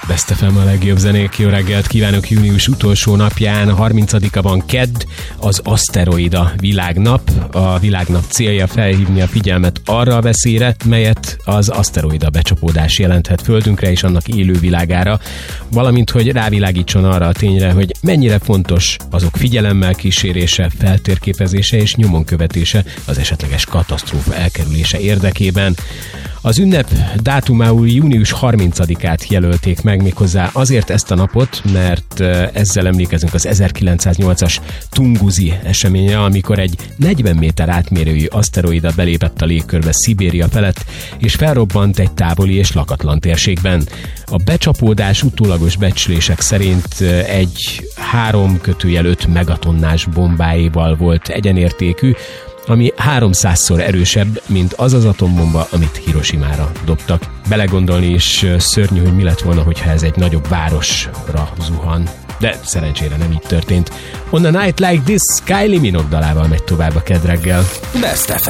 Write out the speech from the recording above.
Best FM a legjobb zenék. Jó reggelt kívánok! Június utolsó napján, 30-a van kedd, az Aszteroida világnap. A világnap célja felhívni a figyelmet arra a veszélyre, melyet az aszteroida becsapódás jelenthet Földünkre és annak élővilágára, valamint hogy rávilágítson arra a tényre, hogy mennyire fontos azok figyelemmel kísérése, feltérképezése és nyomon követése az esetleges katasztrófa elkerülése érdekében. Az ünnep dátumául június 30-át jelölték meg, méghozzá azért ezt a napot, mert ezzel emlékezünk az 1908-as Tunguzi eseménye, amikor egy 40 méter átmérőjű aszteroida belépett a légkörbe Szibéria felett, és felrobbant egy távoli és lakatlan térségben. A becsapódás utólagos becslések szerint egy 3/5 megatonnás bombáival volt egyenértékű, ami 300-szor erősebb, mint az az atombomba, amit Hiroshimára dobtak. Belegondolni is szörnyű, hogy mi lett volna, hogyha ez egy nagyobb városra zuhan. De szerencsére nem így történt. On a Night Like This, Kylie Minogue dalával megy tovább a Kedd reggel. Best FM.